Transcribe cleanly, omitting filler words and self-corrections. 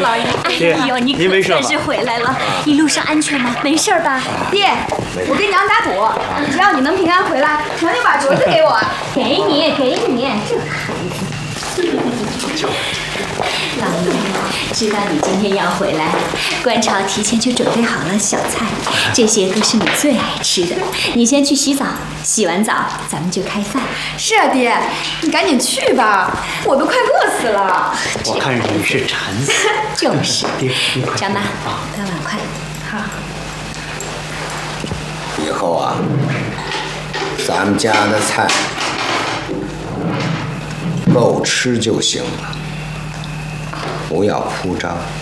老爷。哎呦，你可算是回来了，一路上安全吗？没事吧？ 爹，我跟娘打赌，只要你能平安回来，娘就把镯子给我。 给你，这孩子。老爷，知道你今天要回来，官朝提前就准备好了小菜，这些都是你最爱吃的。你先去洗澡，洗完澡咱们就开饭。 是啊，爹，你赶紧去吧，我都快饿死了。 我看你是馋死。 就是。 爹，你快张妈，端碗筷。 好。 以后啊，咱们家的菜够吃就行了，不要铺张。